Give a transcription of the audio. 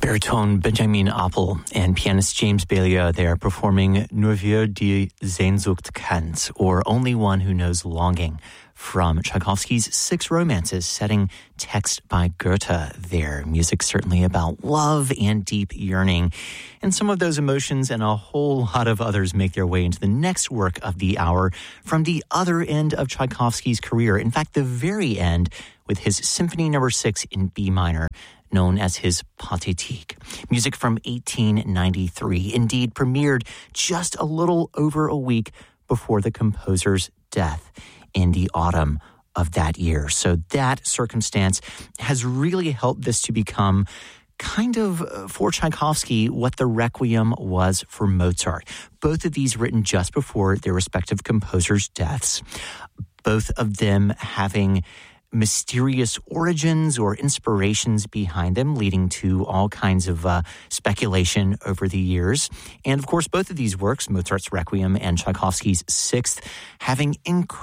Baritone Benjamin Appel and pianist James Bailey, they are performing Nur wer die Sehnsucht kennt, or Only One Who Knows Longing, from Tchaikovsky's Six Romances, setting text by Goethe there. Music certainly about love and deep yearning. And some of those emotions and a whole lot of others make their way into the next work of the hour from the other end of Tchaikovsky's career. In fact, the very end, with his Symphony No. 6 in B minor, known as his Pathétique. Music from 1893, indeed premiered just a little over a week before the composer's death in the autumn of that year. So that circumstance has really helped this to become kind of, for Tchaikovsky, what the Requiem was for Mozart. Both of these written just before their respective composers' deaths. Both of them having mysterious origins or inspirations behind them, leading to all kinds of speculation over the years. And of course, both of these works, Mozart's Requiem and Tchaikovsky's Sixth, having incredible